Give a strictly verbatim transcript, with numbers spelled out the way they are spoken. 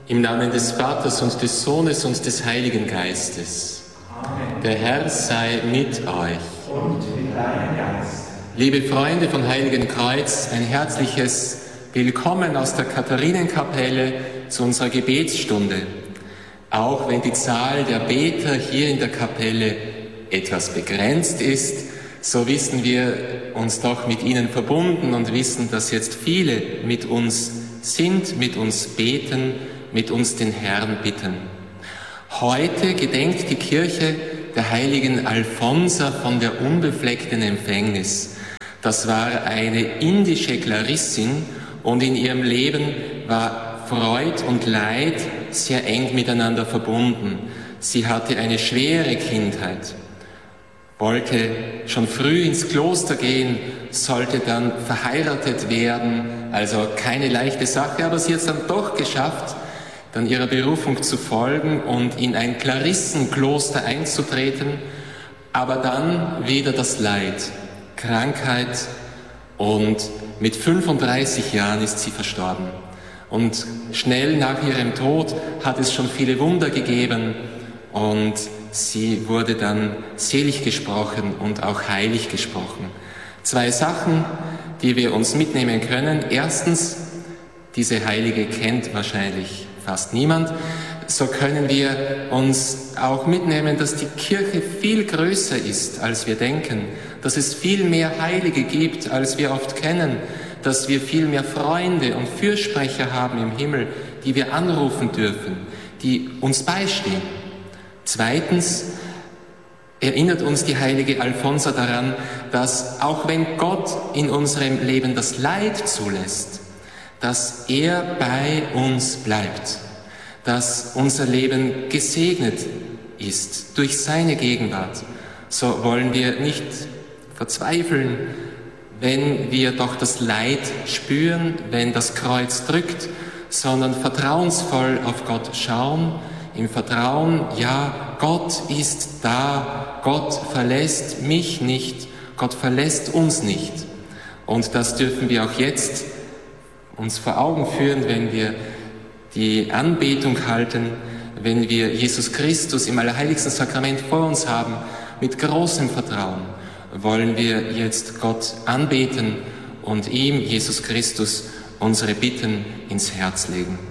Im Namen des Vaters und des Sohnes und des Heiligen Geistes. Amen. Der Herr sei mit euch. Und mit deinem Geist. Liebe Freunde von Heiligen Kreuz, ein herzliches Willkommen aus der Katharinenkapelle zu unserer Gebetsstunde. Auch wenn die Zahl der Beter hier in der Kapelle etwas begrenzt ist, so wissen wir uns doch mit ihnen verbunden und wissen, dass jetzt viele mit uns sind, mit uns beten, mit uns den Herrn bitten. Heute gedenkt die Kirche der heiligen Alfonsa von der unbefleckten Empfängnis. Das war eine indische Klarissin und in ihrem Leben war Freud und Leid sehr eng miteinander verbunden. Sie hatte eine schwere Kindheit, wollte schon früh ins Kloster gehen, sollte dann verheiratet werden, also keine leichte Sache, aber sie hat es dann doch geschafft, dann ihrer Berufung zu folgen und in ein Klarissenkloster einzutreten, aber dann wieder das Leid, Krankheit, und mit fünfunddreißig Jahren ist sie verstorben. Und schnell nach ihrem Tod hat es schon viele Wunder gegeben und sie wurde dann selig gesprochen und auch heilig gesprochen. Zwei Sachen, die wir uns mitnehmen können. Erstens, diese Heilige kennt wahrscheinlich fast niemand. So können wir uns auch mitnehmen, dass die Kirche viel größer ist, als wir denken, dass es viel mehr Heilige gibt, als wir oft kennen, dass wir viel mehr Freunde und Fürsprecher haben im Himmel, die wir anrufen dürfen, die uns beistehen. Zweitens erinnert uns die heilige Alfonsa daran, dass auch wenn Gott in unserem Leben das Leid zulässt, dass er bei uns bleibt, dass unser Leben gesegnet ist durch seine Gegenwart. So wollen wir nicht verzweifeln, wenn wir doch das Leid spüren, wenn das Kreuz drückt, sondern vertrauensvoll auf Gott schauen, im Vertrauen, ja, Gott ist da, Gott verlässt mich nicht, Gott verlässt uns nicht. Und das dürfen wir auch jetzt uns vor Augen führen, wenn wir die Anbetung halten, wenn wir Jesus Christus im Allerheiligsten Sakrament vor uns haben. Mit großem Vertrauen wollen wir jetzt Gott anbeten und ihm, Jesus Christus, unsere Bitten ins Herz legen.